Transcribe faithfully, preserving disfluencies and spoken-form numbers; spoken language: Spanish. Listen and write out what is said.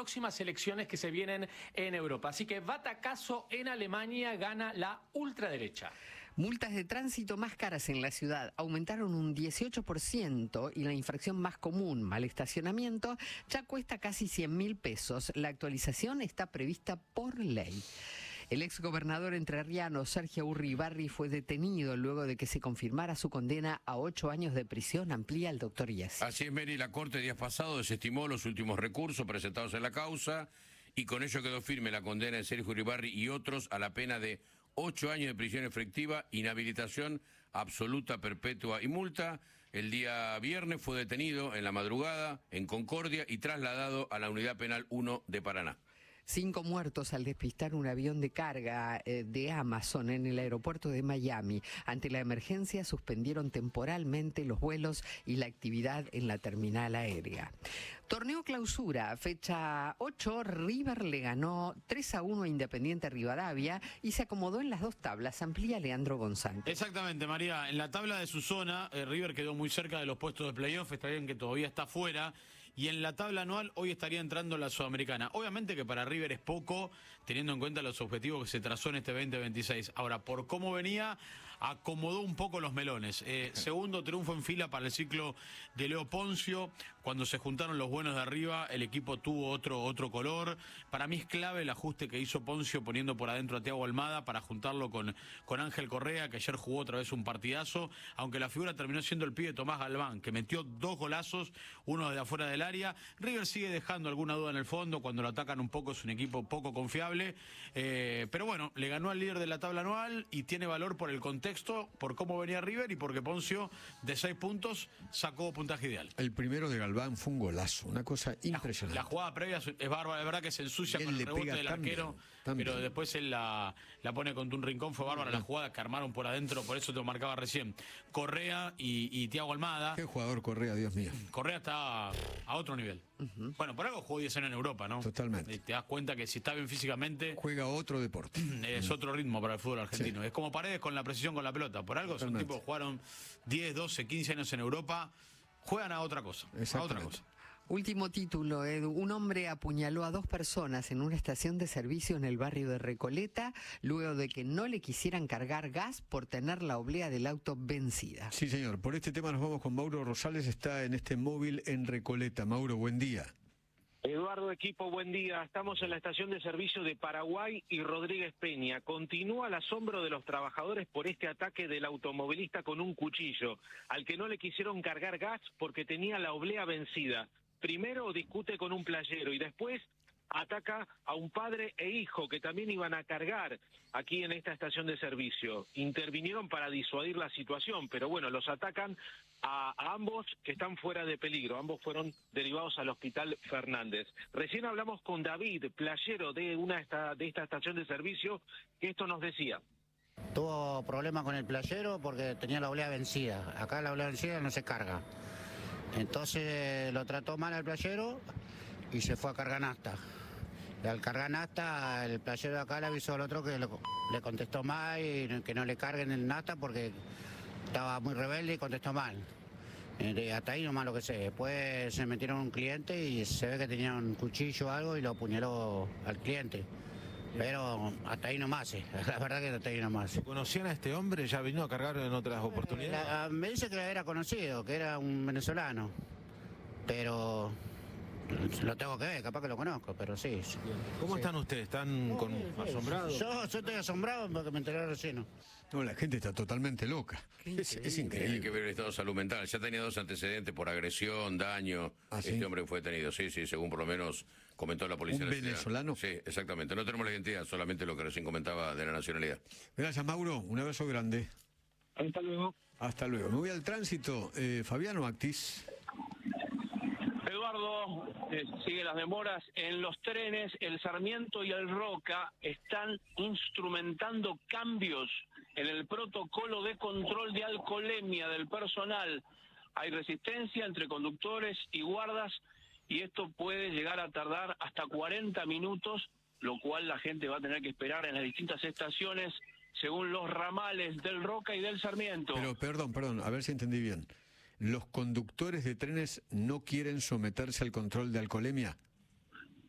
próximas elecciones que se vienen en Europa. Así que batacazo en Alemania, gana la ultraderecha. Multas de tránsito más caras en la ciudad aumentaron un dieciocho por ciento y la infracción más común, mal estacionamiento, ya cuesta casi cien mil pesos. La actualización está prevista por ley. El exgobernador entrerriano Sergio Urribarri fue detenido luego de que se confirmara su condena a ocho años de prisión, amplía el doctor Iesi. Así es, Mary, la Corte días pasados desestimó los últimos recursos presentados en la causa y con ello quedó firme la condena de Sergio Urribarri y otros a la pena de ocho años de prisión efectiva, inhabilitación absoluta, perpetua y multa. El día viernes fue detenido en la madrugada en Concordia y trasladado a la Unidad Penal uno de Paraná. Cinco muertos al despistar un avión de carga eh, de Amazon en el aeropuerto de Miami. Ante la emergencia suspendieron temporalmente los vuelos y la actividad en la terminal aérea. Torneo clausura, fecha ocho, River le ganó tres a uno a Independiente Rivadavia y se acomodó en las dos tablas, amplía Leandro González. Exactamente, María. En la tabla de su zona, eh, River quedó muy cerca de los puestos de playoff, está bien que todavía está fuera, y en la tabla anual hoy estaría entrando la Sudamericana. Obviamente que para River es poco, teniendo en cuenta los objetivos que se trazó en este veinte veintiséis. Ahora, por cómo venía, acomodó un poco los melones. Eh, segundo triunfo en fila para el ciclo de Leo Poncio. Cuando se juntaron los buenos de arriba, el equipo tuvo otro, otro color. Para mí es clave el ajuste que hizo Poncio poniendo por adentro a Thiago Almada para juntarlo con, con Ángel Correa, que ayer jugó otra vez un partidazo, aunque la figura terminó siendo el pibe Tomás Galván, que metió dos golazos, uno de afuera del área. River sigue dejando alguna duda en el fondo, cuando lo atacan un poco es un equipo poco confiable, eh, pero bueno, le ganó al líder de la tabla anual y tiene valor por el contexto, por cómo venía River y porque Poncio de seis puntos sacó puntaje ideal. El primero de Galván fue un golazo, una cosa impresionante. La, la jugada previa es bárbara, es verdad que se ensucia con el rebote del arquero, pero después él la, la pone contra un rincón, fue bárbara la jugada que armaron por adentro, por eso te lo marcaba recién. Correa y, y Thiago Almada. Qué jugador Correa, Dios mío. Correa está a otro nivel. Uh-huh. Bueno, por algo jugó diez años en Europa, ¿no? Totalmente. Y te das cuenta que si está bien físicamente... Juega otro deporte. Es otro ritmo para el fútbol argentino. Sí. Es como Paredes con la precisión con la pelota. Por algo Totalmente. Son tipos que jugaron diez, doce, quince años en Europa, juegan a otra cosa. A otra cosa. Último título, Edu. Un hombre apuñaló a dos personas en una estación de servicio en el barrio de Recoleta, luego de que no le quisieran cargar gas por tener la oblea del auto vencida. Sí, señor. Por este tema nos vamos con Mauro Rosales, está en este móvil en Recoleta. Mauro, buen día. Eduardo, equipo, buen día. Estamos en la estación de servicio de Paraguay y Rodríguez Peña. Continúa el asombro de los trabajadores por este ataque del automovilista con un cuchillo, al que no le quisieron cargar gas porque tenía la oblea vencida. Primero discute con un playero y después ataca a un padre e hijo que también iban a cargar aquí en esta estación de servicio. Intervinieron para disuadir la situación, pero bueno, los atacan a, a ambos que están fuera de peligro. Ambos fueron derivados al Hospital Fernández. Recién hablamos con David, playero de, una esta, de esta estación de servicio, que esto nos decía. Tuvo problemas con el playero porque tenía la oblea vencida. Acá la oblea vencida no se carga. Entonces lo trató mal al playero y se fue a cargar nafta. Y al cargar nafta, el playero de acá le avisó al otro que lo, le contestó mal y que no le carguen el nafta porque estaba muy rebelde y contestó mal. Eh, hasta ahí nomás lo que sé. Después se metieron un cliente y se ve que tenía un cuchillo o algo y lo apuñaló al cliente. Pero hasta ahí nomás, eh. La verdad que hasta ahí nomás. ¿Conocían a este hombre? ¿Ya vino a cargar en otras oportunidades? La, me dice que era conocido, que era un venezolano, pero lo tengo que ver, capaz que lo conozco, pero sí. ¿Cómo sí. están ustedes? ¿Están no, con, sí, asombrados? Yo, yo estoy asombrado porque me enteré recién. No, la gente está totalmente loca. Es, es increíble. Hay que ver el estado de salud mental. Ya tenía dos antecedentes por agresión, daño. ¿Ah, sí? Este hombre fue detenido, sí, sí, según por lo menos comentó la policía. ¿Un venezolano? Sí, exactamente. No tenemos la identidad, solamente lo que recién comentaba de la nacionalidad. Gracias, Mauro. Un abrazo grande. Hasta luego. Hasta luego. Me voy al tránsito. Eh, Fabiano Actis. Eduardo, eh, sigue las demoras. En los trenes, el Sarmiento y el Roca están instrumentando cambios en el protocolo de control de alcoholemia del personal. Hay resistencia entre conductores y guardas y esto puede llegar a tardar hasta cuarenta minutos, lo cual la gente va a tener que esperar en las distintas estaciones según los ramales del Roca y del Sarmiento. Pero perdón, perdón, a ver si entendí bien. ¿Los conductores de trenes no quieren someterse al control de alcoholemia?